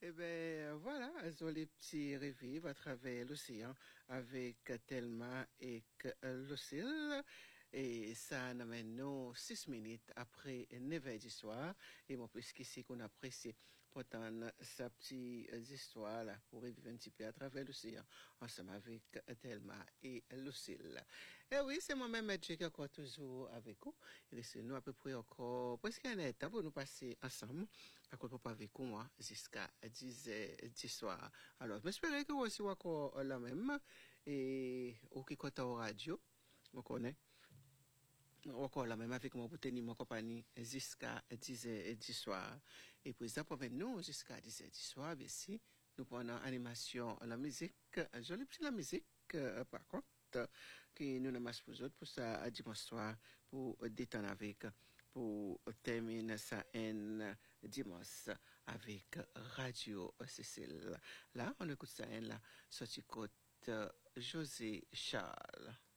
Eh bien, voilà, elles ont les petits rêves à travers l'océan avec Thelma et Lucille. Et ça nous amène nous 6 minutes après 9 heures du soir. Et mon plus qu'ici qu'on apprécie pourtant sa petite histoire là pour revivre un petit peu à travers l'océan ensemble avec Thelma et Lucille. Et oui, c'est moi-même, Mathieu, qui est encore toujours avec vous. Il reste nous à peu près encore presque un temps pour nous passer ensemble. À quoi pas avec moi jusqu'à 10 heures du soir. Alors, j'espère que vous aussi encore la même. Et au qui compte au radio, on connaît. Encore la même avec moi pour tenir ma compagnie jusqu'à 10 heures du soir. Et puis ça pour nous jusqu'à 10 heures du soir, bien si nous prenons animation la musique, jolie petite la musique par contre, qui nous n'avons pas pour ça dimanche soir pour détendre avec, pour terminer ça un dimanche avec Radio Cécile. Là, on écoute ça là, sorti côte José Charles.